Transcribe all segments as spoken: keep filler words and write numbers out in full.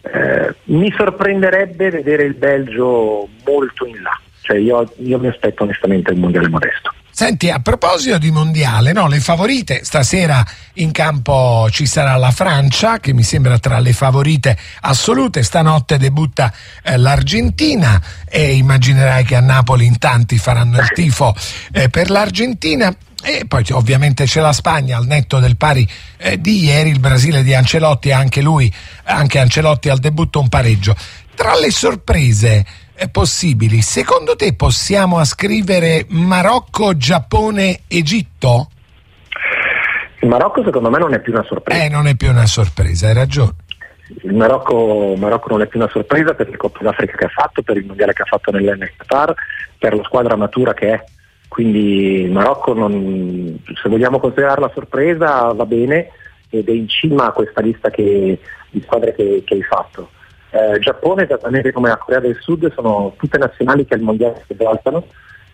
Eh, mi sorprenderebbe vedere il Belgio molto in là, cioè io, io mi aspetto onestamente il mondiale modesto. Senti, a proposito di mondiale, no, le favorite, stasera in campo ci sarà la Francia, che mi sembra tra le favorite assolute, stanotte debutta eh, l'Argentina e immaginerai che a Napoli in tanti faranno il tifo eh, per l'Argentina. E poi ovviamente c'è la Spagna al netto del pari eh, di ieri, il Brasile di Ancelotti, anche lui, anche Ancelotti al debutto un pareggio. Tra le sorprese eh, possibili, secondo te possiamo ascrivere Marocco, Giappone, Egitto? Il Marocco secondo me non è più una sorpresa. Eh, non è più una sorpresa, hai ragione. Il Marocco, Marocco non è più una sorpresa per il Coppa d'Africa che ha fatto, per il mondiale che ha fatto nell'N Qatar, per la squadra matura che è. Quindi il Marocco, non, se vogliamo considerarla sorpresa, va bene, ed è in cima a questa lista che, di squadre che, che hai fatto. Eh, Giappone, esattamente come la Corea del Sud, sono tutte nazionali che al mondiale si esaltano,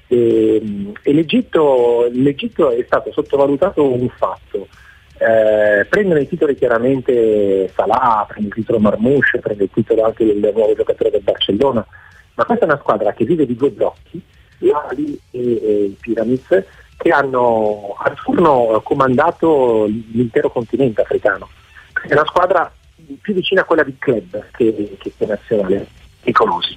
e, e l'Egitto, l'Egitto è stato sottovalutato un fatto. Eh, prendono i titoli chiaramente Salah, prende il titolo Marmouche, prende il titolo anche il nuovo giocatore del Barcellona, ma questa è una squadra che vive di due blocchi, l'Ali e, e il Pyramids, che hanno a turno comandato l'intero continente africano. È una squadra più vicina a quella di club che, che, che nazionale, pericolosi.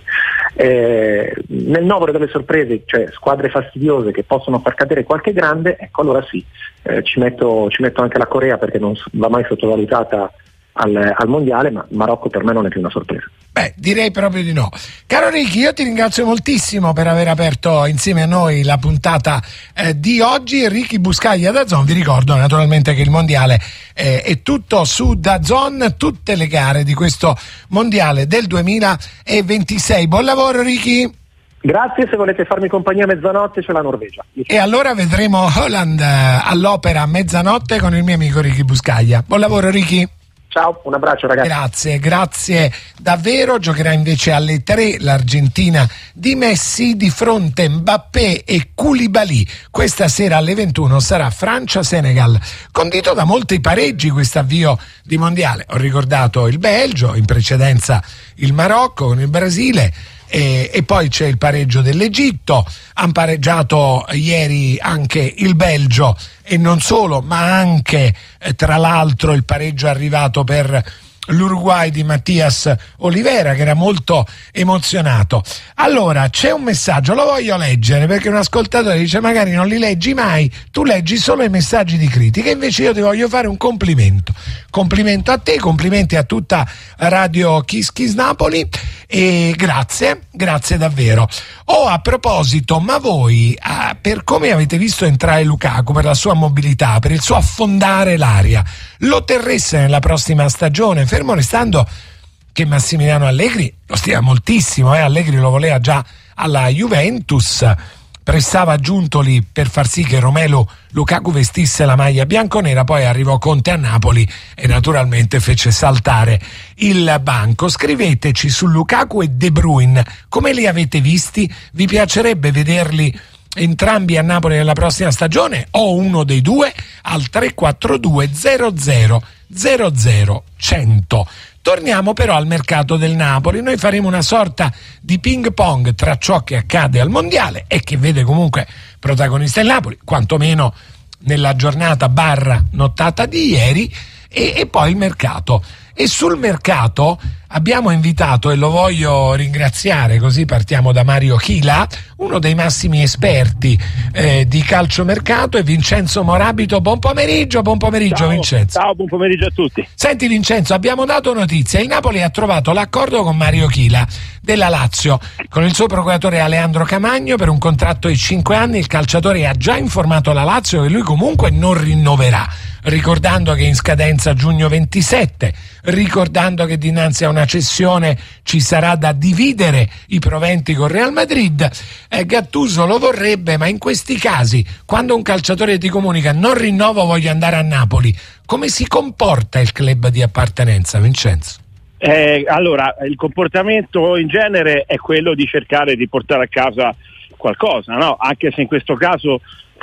Eh, nel novero delle sorprese, cioè squadre fastidiose che possono far cadere qualche grande, ecco allora sì, eh, ci, metto, ci metto anche la Corea perché non va mai sottovalutata al, al mondiale, ma il Marocco per me non è più una sorpresa. Beh, direi proprio di no. Caro Ricky, io ti ringrazio moltissimo per aver aperto insieme a noi la puntata eh, di oggi. Ricky Buscaglia da DAZN, vi ricordo naturalmente che il mondiale eh, è tutto su DAZN, tutte le gare di questo mondiale del duemilaventisei. Buon lavoro Ricky. Grazie, se volete farmi compagnia a mezzanotte c'è la Norvegia. E allora vedremo Holland all'opera a mezzanotte con il mio amico Ricky Buscaglia. Buon lavoro Ricky. Ciao, un abbraccio ragazzi. Grazie, grazie davvero. Giocherà invece alle tre l'Argentina di Messi, di fronte Mbappé e Koulibaly. Questa sera alle ventuno sarà Francia-Senegal, condito da molti pareggi questo avvio di mondiale. Ho ricordato il Belgio, in precedenza il Marocco con il Brasile. E, e poi c'è il pareggio dell'Egitto, hanno pareggiato ieri anche il Belgio e non solo, ma anche eh, tra l'altro il pareggio è arrivato per l'Uruguay di Mattias Olivera, che era molto emozionato. Allora c'è un messaggio, lo voglio leggere perché un ascoltatore dice magari non li leggi mai, tu leggi solo i messaggi di critica, invece io ti voglio fare un complimento complimento a te, complimenti a tutta Radio Kiss Kiss Napoli e grazie, grazie davvero. Oh, a proposito, ma voi ah, per come avete visto entrare Lukaku, per la sua mobilità, per il suo affondare l'aria, lo terreste nella prossima stagione, fermo restando che Massimiliano Allegri lo stima moltissimo, eh? Allegri lo voleva già alla Juventus, pressava Giuntoli per far sì che Romelu Lukaku vestisse la maglia bianconera, poi arrivò Conte a Napoli e naturalmente fece saltare il banco. Scriveteci su Lukaku e De Bruyne, come li avete visti? Vi piacerebbe vederli entrambi a Napoli nella prossima stagione o uno dei due? Al tre quattro due zero zero zero zero cento. Torniamo però al mercato del Napoli. Noi faremo una sorta di ping pong tra ciò che accade al mondiale e che vede comunque protagonista il Napoli, quantomeno nella giornata barra nottata di ieri, e, e poi il mercato. E sul mercato abbiamo invitato, e lo voglio ringraziare, così partiamo da Mario Chila, uno dei massimi esperti eh, di calciomercato, e Vincenzo Morabito. Buon pomeriggio, buon pomeriggio ciao, Vincenzo. Ciao, buon pomeriggio a tutti. Senti Vincenzo, abbiamo dato notizia, il Napoli ha trovato l'accordo con Mario Chila della Lazio, con il suo procuratore Aleandro Camagno per un contratto di cinque anni. Il calciatore ha già informato la Lazio che lui comunque non rinnoverà, ricordando che è in scadenza giugno ventisette, ricordando che dinanzi a una cessione ci sarà da dividere i proventi con Real Madrid. eh, Gattuso lo vorrebbe, ma in questi casi, quando un calciatore ti comunica non rinnovo, voglio andare a Napoli, come si comporta il club di appartenenza, Vincenzo? Eh, allora, il comportamento in genere è quello di cercare di portare a casa qualcosa, no? Anche se in questo caso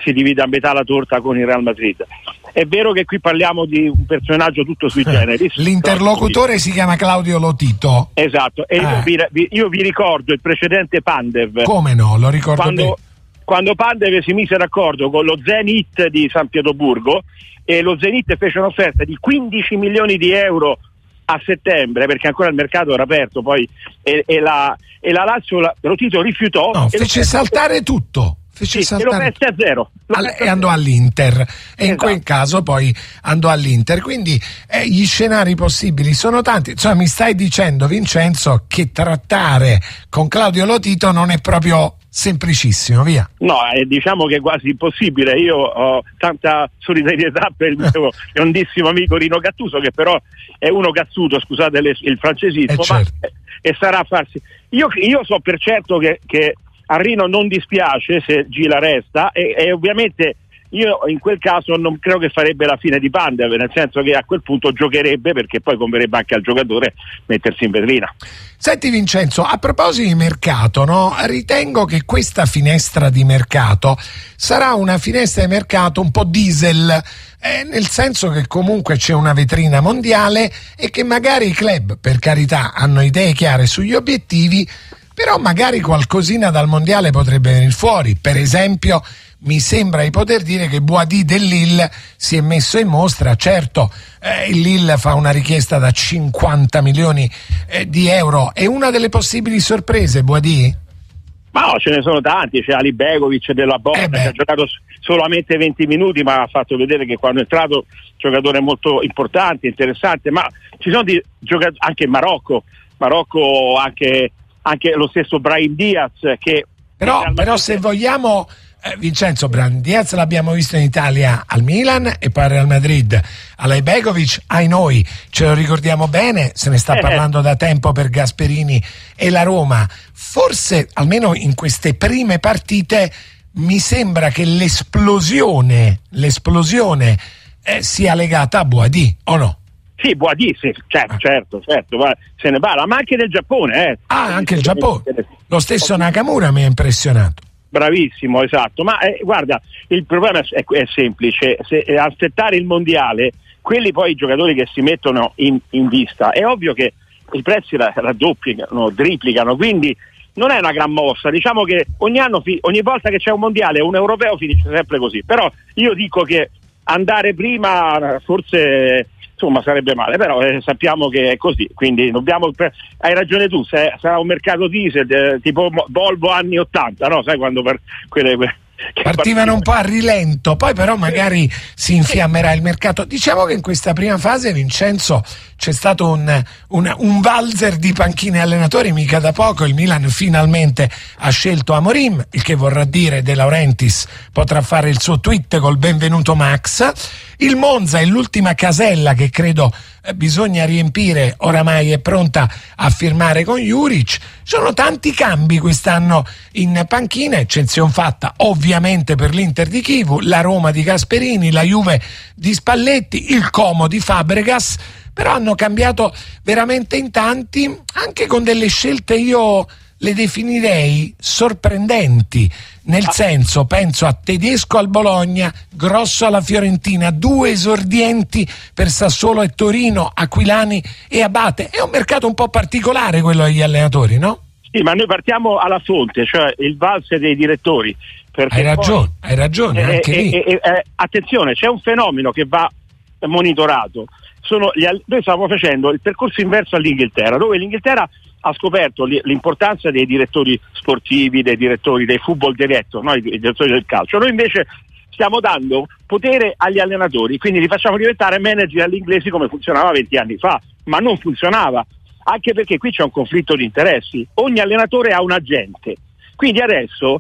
si divide a metà la torta con il Real Madrid. È vero che qui parliamo di un personaggio tutto sui generis. L'interlocutore si chiama Claudio Lotito. Esatto, e eh. io, vi, io vi ricordo il precedente Pandev. Come no, lo ricordo quando, bene. Quando Pandev si mise d'accordo con lo Zenit di San Pietroburgo e lo Zenit fece un'offerta di quindici milioni di euro a settembre, perché ancora il mercato era aperto, poi e, e, la, e la Lazio, la, Lotito rifiutò. No, e fece lo saltare tutto. Sì, e lo perse a zero All- e andò all'Inter e esatto. In quel caso poi andò all'Inter, quindi eh, gli scenari possibili sono tanti. Insomma, mi stai dicendo, Vincenzo, che trattare con Claudio Lotito non è proprio semplicissimo, via. No, è, diciamo che è quasi impossibile. Io ho tanta solidarietà per il mio grandissimo amico Rino Gattuso, che però è uno cazzuto, scusate le, il francesismo, eh certo. ma e sarà a farsi. Io, io so per certo che, che a Rino non dispiace se Gila resta e, e ovviamente io in quel caso non credo che farebbe la fine di Pandev, nel senso che a quel punto giocherebbe, perché poi converrebbe anche al giocatore mettersi in vetrina. Senti Vincenzo, a proposito di mercato, no? Ritengo che questa finestra di mercato sarà una finestra di mercato un po' diesel, eh, nel senso che comunque c'è una vetrina mondiale e che magari i club, per carità, hanno idee chiare sugli obiettivi, però magari qualcosina dal mondiale potrebbe venire fuori. Per esempio, mi sembra di poter dire che Boadi del Lille si è messo in mostra. Certo, eh, il Lille fa una richiesta da cinquanta milioni eh, di euro. È una delle possibili sorprese, Boadi? Ma no, ce ne sono tanti. C'è Ali Begovic della Borsa, eh che ha giocato solamente venti minuti, ma ha fatto vedere che quando è entrato giocatore molto importante, interessante. Ma ci sono di giocatori anche in Marocco, Marocco anche, anche lo stesso Brahim Diaz che però, però se vogliamo eh, Vincenzo, Brahim Diaz l'abbiamo visto in Italia al Milan e poi al Real Madrid. Alai Begovic, ai noi, ce lo ricordiamo bene, se ne sta eh. parlando da tempo per Gasperini e la Roma. Forse almeno in queste prime partite mi sembra che l'esplosione l'esplosione eh, sia legata a Boadi, o no? Sì, Boadi, sì, certo, ah. certo, certo, ma se ne parla, ma anche del Giappone. Eh. Ah, anche il Giappone. Lo stesso Nakamura mi ha impressionato. Bravissimo, esatto, ma eh, guarda, il problema è, è semplice, se eh, aspettare il mondiale, quelli poi i giocatori che si mettono in, in vista, è ovvio che i prezzi raddoppiano, triplicano, quindi non è una gran mossa. Diciamo che ogni anno, fi- ogni volta che c'è un mondiale o un europeo finisce sempre così, però io dico che andare prima forse insomma sarebbe male, però eh, sappiamo che è così, quindi dobbiamo, hai ragione tu, se sarà un mercato diesel eh, tipo Volvo anni ottanta, no? Sai quando per quelle, quelle partivano un po' a rilento, poi però magari si infiammerà il mercato. Diciamo che in questa prima fase, Vincenzo, c'è stato un, un, un valzer di panchine allenatori mica da poco. Il Milan finalmente ha scelto Amorim, il che vorrà dire De Laurentiis potrà fare il suo tweet col benvenuto Max. Il Monza è l'ultima casella che credo eh, bisogna riempire, oramai è pronta a firmare con Juric. Sono tanti cambi quest'anno in panchina, eccezion fatta ovviamente per l'Inter di Chivu, la Roma di Gasperini, la Juve di Spalletti, il Como di Fabregas, però hanno cambiato veramente in tanti, anche con delle scelte io le definirei sorprendenti, nel senso, penso a Tedesco al Bologna, Grosso alla Fiorentina, due esordienti per Sassuolo e Torino, Aquilani e Abate. È un mercato un po' particolare quello degli allenatori, no? Sì, ma noi partiamo alla fonte, cioè il valse dei direttori. Perché hai ragione, poi, hai ragione, eh, anche eh, lì. Eh, eh, attenzione, c'è un fenomeno che va monitorato. Sono gli, noi stiamo facendo il percorso inverso all'Inghilterra, dove l'Inghilterra ha scoperto l'importanza dei direttori sportivi, dei direttori dei football director, no? I direttori del calcio. Noi invece stiamo dando potere agli allenatori, quindi li facciamo diventare manager all'inglese come funzionava venti anni fa, ma non funzionava, anche perché qui c'è un conflitto di interessi. Ogni allenatore ha un agente. Quindi adesso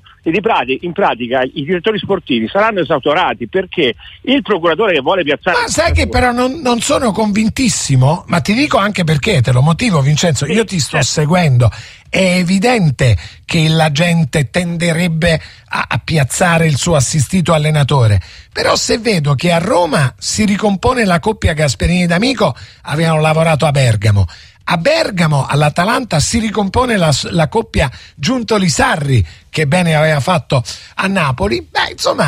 in pratica i direttori sportivi saranno esautorati perché il procuratore che vuole piazzare... Ma sai che però non, non sono convintissimo, ma ti dico anche perché, te lo motivo Vincenzo, io ti sto seguendo. È evidente che la gente tenderebbe a, a piazzare il suo assistito allenatore, però se vedo che a Roma si ricompone la coppia Gasperini d'Amico, avevano lavorato a Bergamo. A Bergamo, all'Atalanta, si ricompone la, la coppia Giuntoli-Sarri, che bene aveva fatto a Napoli. Beh, insomma,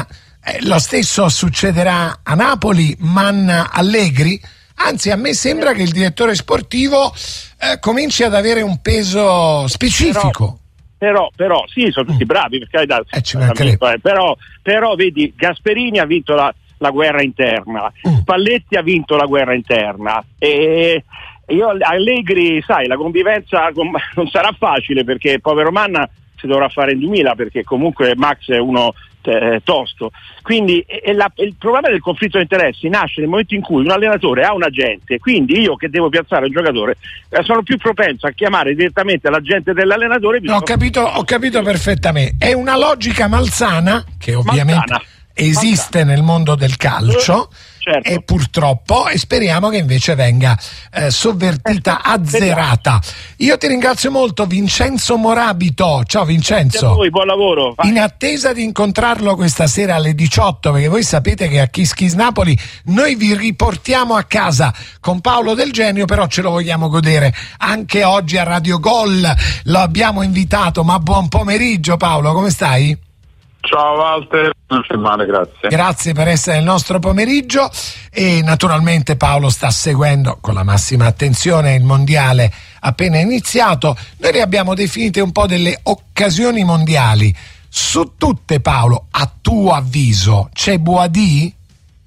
Eh, lo stesso succederà a Napoli, manna Allegri? Anzi, a me sembra che il direttore sportivo eh, cominci ad avere un peso specifico. Però, però, però sì, sono tutti bravi, per carità, eh, ci vinto, eh, però, però vedi, Gasperini ha vinto la, la guerra interna, mm. Spalletti ha vinto la guerra interna, e io Allegri, sai, la convivenza con, non sarà facile, perché povero Manna si dovrà fare in duemila, perché comunque Max è uno eh, tosto, quindi e la, il problema del conflitto di interessi nasce nel momento in cui un allenatore ha un agente, quindi io che devo piazzare un giocatore eh, sono più propenso a chiamare direttamente l'agente dell'allenatore. No, ho capito, ho capito perfettamente, è una logica malsana che ovviamente malsana. esiste malsana. nel mondo del calcio. Certo. E purtroppo, e speriamo che invece venga eh, sovvertita, azzerata. Io ti ringrazio molto, Vincenzo Morabito. Ciao Vincenzo. Grazie a voi, buon lavoro. In attesa di incontrarlo questa sera alle diciotto, perché voi sapete che a Kiss Kiss Napoli noi vi riportiamo a casa con Paolo Del Genio, però ce lo vogliamo godere anche oggi a Radio Gol. Lo abbiamo invitato, ma buon pomeriggio Paolo, come stai? Ciao Walter, non c'è male, grazie. Grazie per essere nel nostro pomeriggio, e naturalmente Paolo sta seguendo con la massima attenzione il mondiale appena iniziato. Noi le abbiamo definite un po' delle occasioni mondiali. Su tutte, Paolo, a tuo avviso c'è Boadì?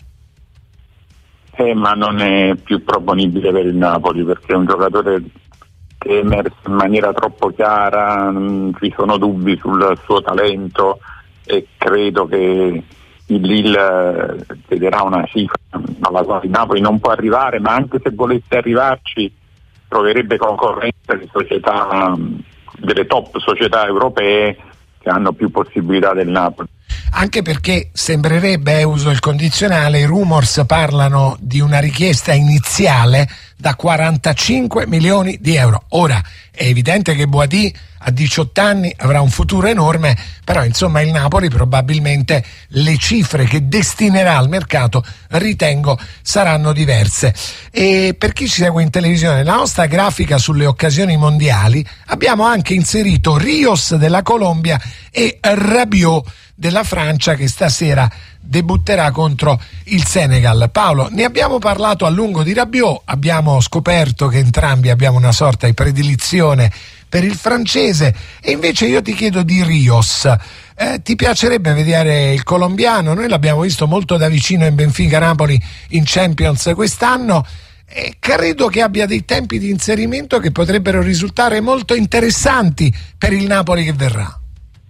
Eh, ma non è più proponibile per il Napoli, perché è un giocatore che è emerso in maniera troppo chiara, non ci sono dubbi sul suo talento, e credo che il Lille chiederà una cifra alla quale il Napoli non può arrivare, ma anche se volesse arrivarci troverebbe concorrenza di società, delle top società europee che hanno più possibilità del Napoli. Anche perché sembrerebbe, eh, uso il condizionale, i rumors parlano di una richiesta iniziale da quarantacinque milioni di euro. Ora è evidente che Boadì a diciotto anni avrà un futuro enorme, però insomma il Napoli probabilmente le cifre che destinerà al mercato ritengo saranno diverse. E per chi ci segue in televisione, la nostra grafica sulle occasioni mondiali, abbiamo anche inserito Rios della Colombia e Rabiot della Francia, che stasera debutterà contro il Senegal. Paolo, ne abbiamo parlato a lungo di Rabiot, abbiamo scoperto che entrambi abbiamo una sorta di predilizione per il francese, e invece io ti chiedo di Rios. Eh, ti piacerebbe vedere il colombiano? Noi l'abbiamo visto molto da vicino in Benfica Napoli in Champions quest'anno, e credo che abbia dei tempi di inserimento che potrebbero risultare molto interessanti per il Napoli che verrà.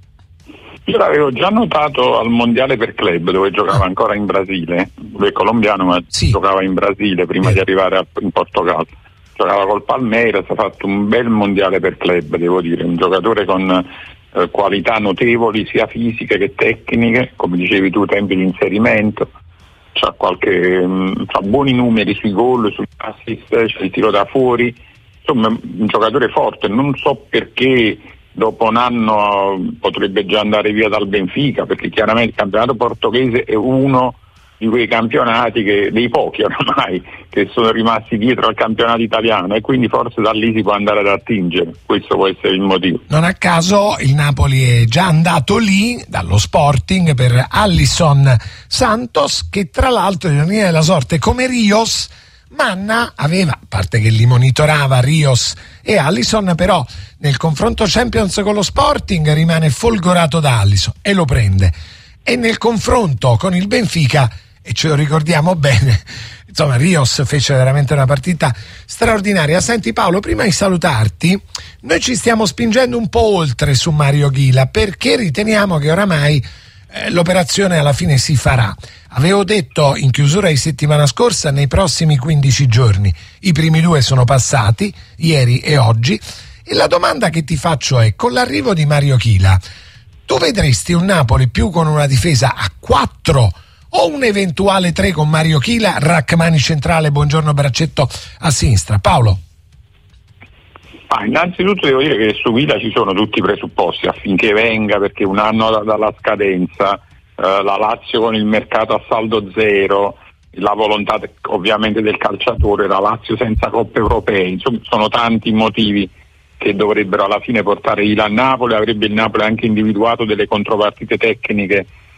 Io l'avevo già notato al mondiale per club, dove giocava ancora in Brasile, lui è colombiano ma sì. giocava in Brasile prima eh. di arrivare in Portogallo, giocava col Palmeiras, ha fatto un bel mondiale per club, devo dire, un giocatore con eh, qualità notevoli sia fisiche che tecniche, come dicevi tu, tempi di inserimento, c'ha qualche mh, c'ha buoni numeri sui gol, sugli assist, c'è il tiro da fuori, insomma un giocatore forte. Non so perché dopo un anno potrebbe già andare via dal Benfica, perché chiaramente il campionato portoghese è uno di quei campionati, che, dei pochi ormai, che sono rimasti dietro al campionato italiano, e quindi forse da lì si può andare ad attingere. Questo può essere il motivo. Non a caso il Napoli è già andato lì dallo Sporting per Alisson Santos, che tra l'altro, ironia della sorte, come Rios, Manna aveva, a parte che li monitorava Rios e Alisson, però nel confronto Champions con lo Sporting rimane folgorato da Alisson e lo prende, e nel confronto con il Benfica, e ce lo ricordiamo bene, insomma Rios fece veramente una partita straordinaria. Senti Paolo, prima di salutarti, noi ci stiamo spingendo un po' oltre su Mario Ghila, perché riteniamo che oramai eh, l'operazione alla fine si farà. Avevo detto in chiusura di settimana scorsa, nei prossimi quindici giorni. I primi due sono passati, ieri e oggi, e la domanda che ti faccio è: con l'arrivo di Mario Ghila, tu vedresti un Napoli più con una difesa a quattro o un eventuale tre con Mario Ghila, Rachmani centrale, Buongiorno Braccetto a sinistra? Paolo? Ah, innanzitutto devo dire che su Ghila ci sono tutti i presupposti affinché venga, perché un anno da, dalla scadenza, Uh, la Lazio con il mercato a saldo zero, la volontà de- ovviamente del calciatore, la Lazio senza coppe europee, insomma sono tanti motivi che dovrebbero alla fine portare Ghila a Napoli. Avrebbe il Napoli anche individuato delle contropartite tecniche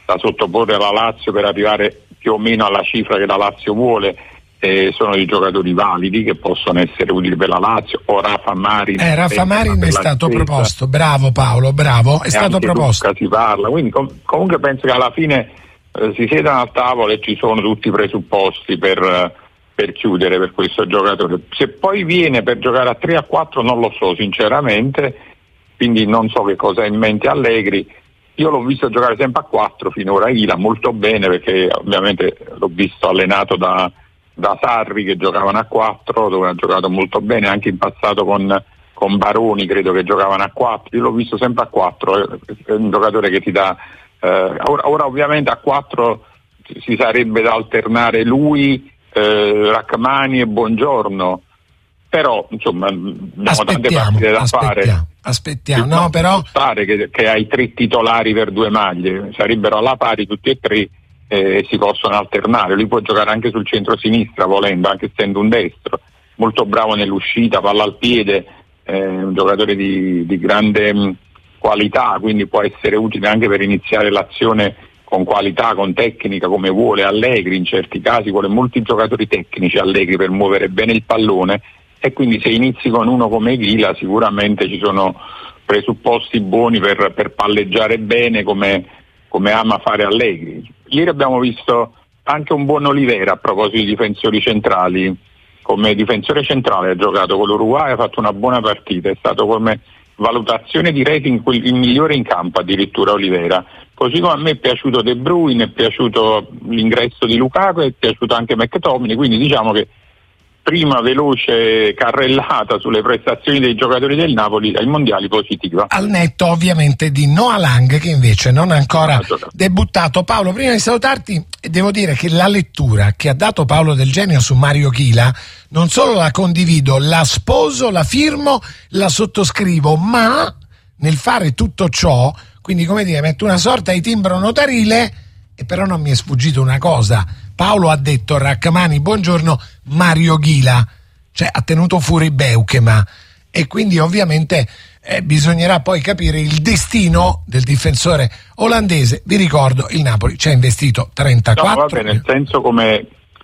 da sottoporre alla Lazio per arrivare più o meno alla cifra che la Lazio vuole. Eh, sono dei giocatori validi che possono essere utili per la Lazio, o Rafa Marin. Eh, Rafa Marin è stato stessa. proposto, bravo Paolo, bravo, è e stato proposto. Lucca, si parla, quindi com- comunque penso che alla fine eh, si siedano al tavolo e ci sono tutti i presupposti per, uh, per chiudere per questo giocatore. Se poi viene per giocare a tre a quattro non lo so sinceramente, quindi non so che cosa ha in mente Allegri. Io l'ho visto giocare sempre a quattro finora, Ila molto bene, perché ovviamente l'ho visto allenato da da Sarri che giocavano a quattro, dove ha giocato molto bene anche in passato con, con Baroni, credo che giocavano a quattro. Io l'ho visto sempre a quattro, è un giocatore che ti dà eh, ora, ora ovviamente a quattro si sarebbe da alternare lui, eh, Rachmani e Buongiorno, però insomma abbiamo tante partite da aspettiamo, fare. Aspettiamo, no, però che, che hai tre titolari per due maglie, sarebbero alla pari tutti e tre. Eh, si possono alternare, lui può giocare anche sul centro-sinistra volendo, anche essendo un destro, molto bravo nell'uscita, palla al piede, eh, un giocatore di, di grande mh, qualità, quindi può essere utile anche per iniziare l'azione con qualità, con tecnica, come vuole Allegri. In certi casi vuole molti giocatori tecnici Allegri per muovere bene il pallone, e quindi se inizi con uno come Ghila sicuramente ci sono presupposti buoni per, per palleggiare bene come, come ama fare Allegri. Ieri abbiamo visto anche un buon Olivera, a proposito di difensori centrali. Come difensore centrale ha giocato con l'Uruguay, ha fatto una buona partita, è stato come valutazione di rating il migliore in campo addirittura Olivera. Così come a me è piaciuto De Bruyne, è piaciuto l'ingresso di Lukaku, è piaciuto anche McTominay, quindi diciamo che prima veloce carrellata sulle prestazioni dei giocatori del Napoli ai mondiali positiva. Al netto ovviamente di Noah Lang, che invece non ha ancora no, debuttato. Paolo, prima di salutarti devo dire che la lettura che ha dato Paolo Del Genio su Mario Ghila non solo la condivido, la sposo, la firmo, la sottoscrivo, ma nel fare tutto ciò, quindi come dire, metto una sorta di timbro notarile, e però non mi è sfuggito una cosa. Paolo ha detto Rachmani buongiorno, Mario Ghila, cioè ha tenuto fuori Beukema, e quindi ovviamente eh, bisognerà poi capire il destino del difensore olandese. Vi ricordo, il Napoli ci ha investito trentaquattro. No, vabbè, nel senso come,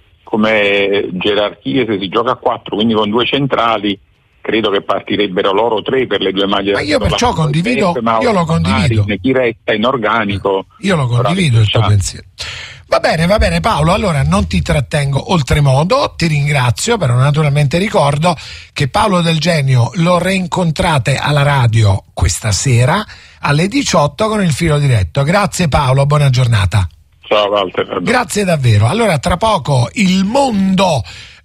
come gerarchie, se si gioca a quattro, quindi con due centrali, credo che partirebbero loro tre per le due maglie. Ma io perciò condivido, Beukema, io lo condivido. Marin, chi resta in organico. Io lo condivido il tuo pensiero. Va bene, va bene Paolo, allora non ti trattengo oltremodo, ti ringrazio, però naturalmente ricordo che Paolo Del Genio lo reincontrate alla radio questa sera alle diciotto con il filo diretto. Grazie Paolo, buona giornata. Ciao Walter. Grazie davvero. Allora tra poco il mondo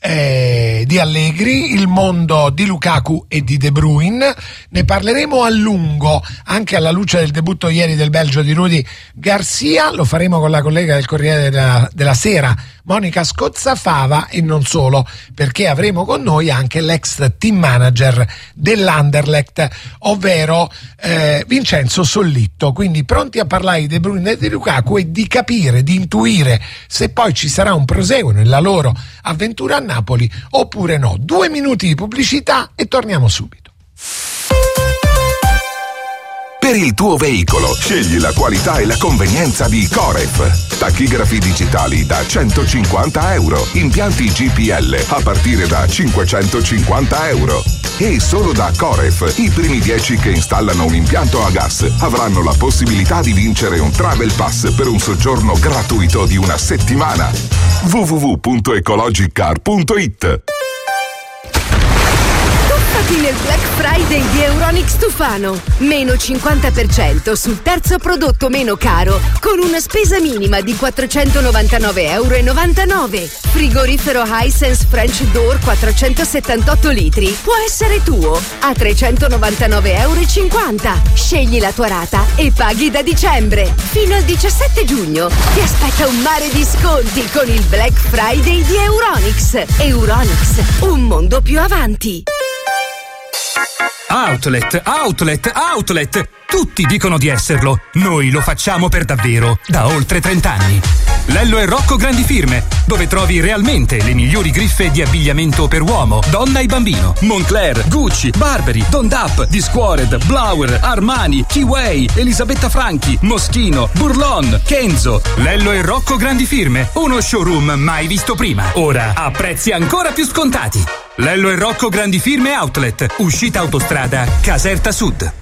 Eh, di Allegri, il mondo di Lukaku e di De Bruyne, ne parleremo a lungo anche alla luce del debutto ieri del Belgio di Rudy Garcia. Lo faremo con la collega del Corriere della, della Sera Monica Scozzafava, e non solo, perché avremo con noi anche l'ex team manager dell'Anderlecht, ovvero eh, Vincenzo Sollitto. Quindi pronti a parlare di De Bruyne e di Lukaku e di capire, di intuire se poi ci sarà un proseguo nella loro avventura a Napoli oppure no. Due minuti di pubblicità e torniamo subito. Per il tuo veicolo scegli la qualità e la convenienza di Coref. Tachigrafi digitali da centocinquanta euro, impianti G P L a partire da cinquecentocinquanta euro. E solo da Coref i primi dieci che installano un impianto a gas avranno la possibilità di vincere un Travel Pass per un soggiorno gratuito di una settimana. w w w punto ecologicar punto it. Nel Black Friday di Euronics Tufano, meno cinquanta per cento sul terzo prodotto meno caro con una spesa minima di quattrocentonovantanove euro e novantanove. Frigorifero Hisense French Door quattrocentosettantotto litri può essere tuo a trecentonovantanove euro e cinquanta. Scegli la tua rata e paghi da dicembre fino al diciassette giugno. Ti aspetta un mare di sconti con il Black Friday di Euronics. Euronics, un mondo più avanti. Outlet, outlet, outlet! Tutti dicono di esserlo. Noi lo facciamo per davvero, da oltre trent'anni. Lello e Rocco Grandi Firme, dove trovi realmente le migliori griffe di abbigliamento per uomo, donna e bambino. Moncler, Gucci, Burberry, Don Dap, Discovered, Blauer, Armani, Keyway, Elisabetta Franchi, Moschino, Burlon, Kenzo. Lello e Rocco Grandi Firme, uno showroom mai visto prima. Ora a prezzi ancora più scontati. Lello e Rocco Grandi Firme Outlet, uscita autostrada Caserta Sud.